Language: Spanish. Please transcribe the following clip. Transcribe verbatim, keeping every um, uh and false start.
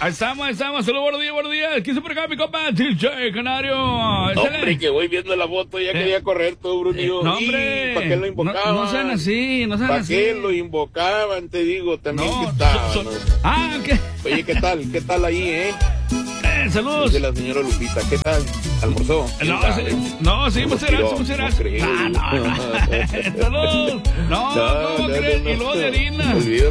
Ahí estamos, ahí estamos. Saludos, buenos días, buenos días. ¿Quién se por acá, mi compa? D J Canario. Hombre, que voy viendo la foto, ya eh, quería correr todo, Brunillo. Eh, no, hombre. ¿Para qué lo invocaban? No, no sean así, no sean ¿Para así. ¿Para qué lo invocaban? Te digo, también no, que está. so, so, ¿no? Ah, ¿qué? Oye, ¿qué tal? ¿Qué tal ahí, eh? Eh, saludos. De la señora Lupita, ¿qué tal? ¿Almorzó? No, sí, no, sí, muchas gracias, muchas gracias. Ah, no, no. Saludos. No, no, ¿cómo no, crees? No, no, y luego de harina. Olvídate.